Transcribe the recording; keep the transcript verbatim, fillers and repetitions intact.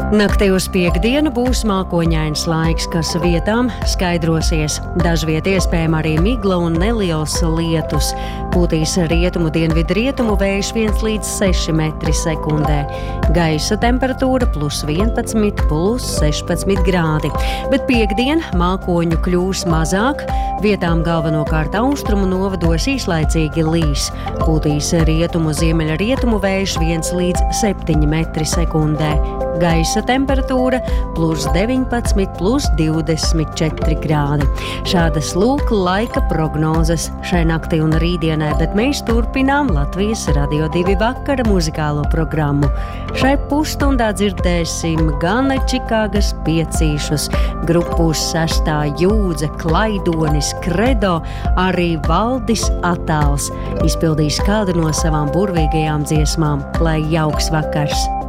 Naktī uz piektdienu būs mākoņains laiks, kas vietām skaidrosies. Dažviet iespējama arī migla un neliels lietus. Pūtīs rietumu dienvidu rietumu vējš viens līdz seši metri sekundē. Gaisa temperatūra plus vienpadsmit, plus sešpadsmit grādi. Bet piektdien mākoņu kļūs mazāk, vietām galvenokārt austrumu novados īslaicīgi līs. Pūtīs rietumu ziemeļa rietumu vējš viens līdz septiņi metri sekundē. Gaisa temperatūra plus deviņpadsmit, plus divdesmit četri grādi. Šādas lūk laika prognozes šai naktī un rītdienai, bet mēs turpinām Latvijas Radio divi vakara muzikālo programmu. Šai pusstundā dzirdēsim gan Čikāgas piecīšus, grupu Sestā jūdze, Klaidonis, Kredo, arī Valdis Atāls izpildīs kādu no savām burvīgajām dziesmām. Lai jauks vakars!